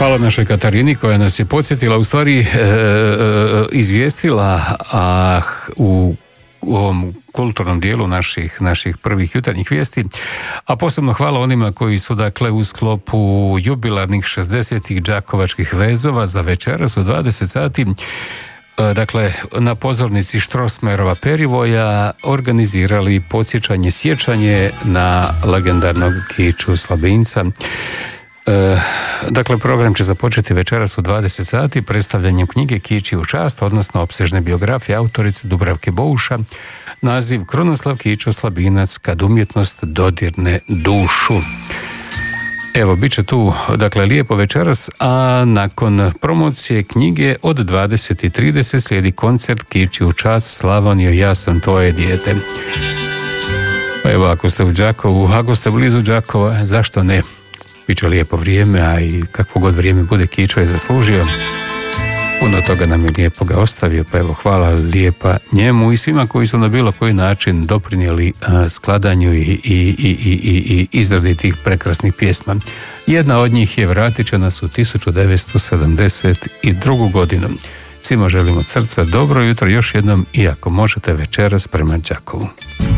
Hvala našoj Katarini koja nas je podsjetila, u stvari izvijestila u ovom kulturnom dijelu naših prvih jutarnjih vijesti, a posebno hvala onima koji su dakle u sklopu jubilarnih 60. đakovačkih vezova za večeras u 20 sati dakle na pozornici Strossmayerova Perivoja organizirali podsjećanje, sjećanje na legendarnog Kiču Slabinca. Dakle, program će započeti večeras u 20 sati predstavljanjem knjige Kiči u čast, odnosno opsežne biografije autorice Dubravke Bouša, naziv Krunoslav Kičo Slabinac kad umjetnost dodirne dušu. Evo, bit će tu, dakle, lijepo večeras, a nakon promocije knjige od 20:30 slijedi koncert Kiči u čast, Slavonijo, ja sam tvoje dijete. Pa evo, ako ste u Đakovu, ako ste blizu Đakova, zašto ne? Biće lijepo vrijeme, a i kakvo god vrijeme bude, Kičo je zaslužio. Puno toga nam je lijepoga ostavio, pa evo, hvala lijepa njemu i svima koji su na bilo koji način doprinijeli skladanju i izradi tih prekrasnih pjesma. Jedna od njih je vratit će nas u 1972. godinu. Svima želimo od srca dobro jutro još jednom i ako možete večeras prema Đakovu.